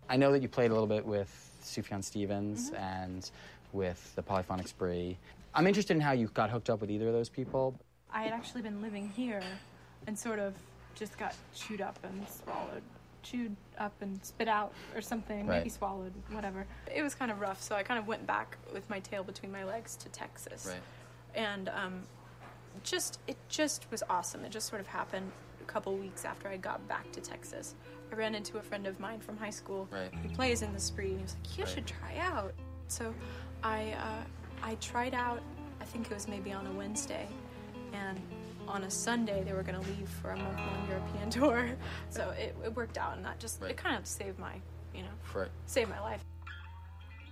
I know that you played a little bit with Sufjan Stevens and with the Polyphonic Spree. I'm interested in how you got hooked up with either of those people. I had actually been living here and sort of just got chewed up and swallowed. Chewed up and spit out or something, maybe swallowed, whatever. It was kind of rough, so I kind of went back with my tail between my legs to Texas. Right. And it just was awesome. It just sort of happened a couple weeks after I got back to Texas. I ran into a friend of mine from high school who plays in the Spree, and he was like, you should try out. So I tried out, I think it was maybe on a Wednesday, and on a Sunday they were going to leave for a month-long European tour. So it worked out, and that just, it kind of saved my, saved my life.